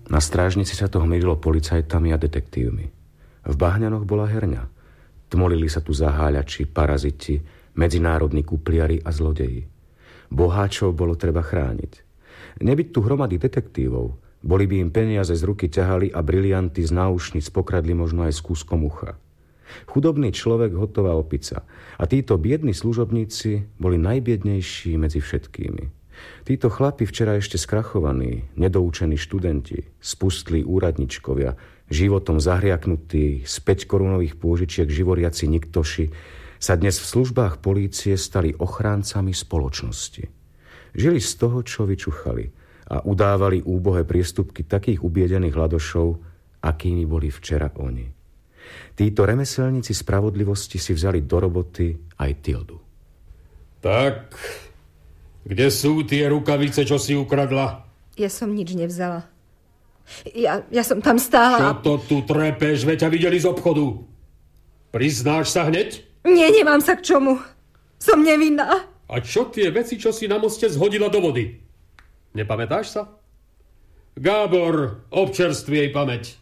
Na strážnici sa to hmierilo policajtami a detektívmi. V Bahňanoch bola herňa. Tmolili sa tu zaháľači, paraziti, medzinárodní kupliari a zlodeji. Boháčov bolo treba chrániť. Nebyť tu hromady detektívov, boli by im peniaze z ruky ťahali a brilianty z náušnic pokradli možno aj s kúskom ucha. Chudobný človek, hotová opica. A títo biední služobníci boli najbiednejší medzi všetkými. Títo chlapi včera ešte skrachovaní, nedoučení študenti, spustlí úradničkovia, životom zahriaknutí, z 5-korunových pôžičiek živoriaci niktoši, sa dnes v službách polície stali ochráncami spoločnosti. Žili z toho, čo vyčuchali a udávali úbohé priestupky takých ubiedených hladošov, akými boli včera oni. Títo remeselníci spravodlivosti si vzali do roboty aj Tildu. Tak, kde sú tie rukavice, čo si ukradla? Ja som nič nevzala. Ja som tam stála. Čo to tu trepeš, veď ťa videli z obchodu? Priznáš sa hneď? Nie, nemám sa k čomu. Som nevinná. A čo tie veci, čo si na moste zhodila do vody? Nepamätáš sa? Gábor, občerství jej pamäť.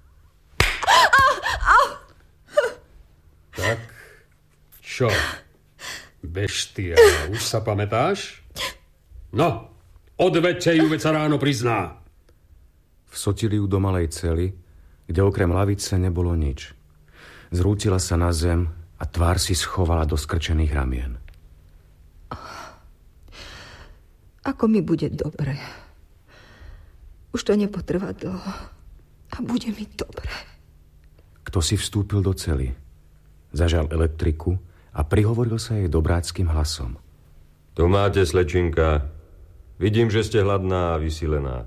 Tak, čo? Beštia, už sa pamätáš? No, odveďte ju, veď sa ráno prizná. Vsotili ju do malej cely, kde okrem lavice nebolo nič. Zrútila sa na zem a tvár si schovala do skrčených ramien. Ako mi bude dobre. Už to nepotrvá dlho. A bude mi dobre. Kto si vstúpil do cely? Zažal elektriku a prihovoril sa jej dobráckým hlasom. Tu máte, slečinka. Vidím, že ste hladná a vysilená.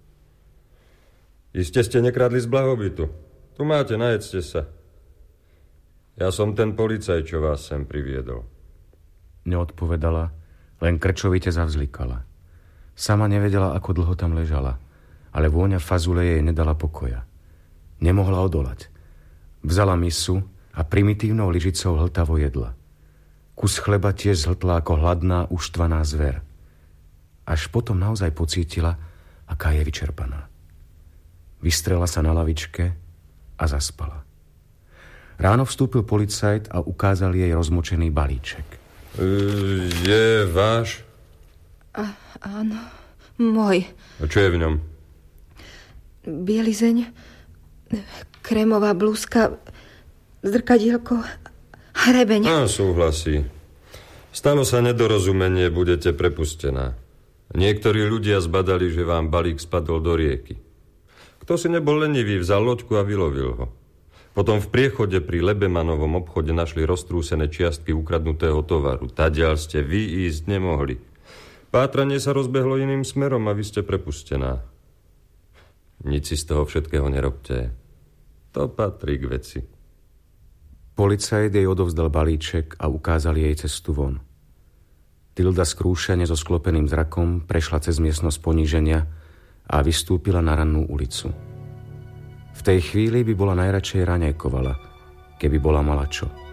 Iste ste nekradli z blahobytu. Tu máte, najedzte sa. Ja som ten policaj, čo vás sem priviedol. Neodpovedala, len krčovite zavzlikala. Sama nevedela, ako dlho tam ležala, ale vôňa fazule jej nedala pokoja. Nemohla odolať. Vzala misu a primitívnou lyžicou hltavo jedla. Kus chleba tiež zhltla ako hladná, uštvaná zver. Až potom naozaj pocítila, aká je vyčerpaná. Vystrela sa na lavičke a zaspala. Ráno vstúpil policajt a ukázal jej rozmočený balíček. Je váš? Áno, môj. A čo je v ňom? Bielizeň, krémová blúzka, zrkadielko, hrebeň. Súhlasí. Stalo sa nedorozumenie, budete prepustená. Niektorí ľudia zbadali, že vám balík spadol do rieky. Kto si nebol lenivý, vzal loďku a vylovil ho. Potom v priechode pri Lebemanovom obchode našli roztrúsené čiastky ukradnutého tovaru. Tadiaľ ste vy ísť nemohli. Pátranie sa rozbehlo iným smerom a vy ste prepustená. Nič si z toho všetkého nerobte. To patrí k veci. Policajt jej odovzdal balíček a ukázal jej cestu von. Tilda skrúšene so sklopeným zrakom prešla cez miestnosť poníženia a vystúpila na rannú ulicu. V tej chvíli by bola najradšej raňajkovala, keby bola mala čo.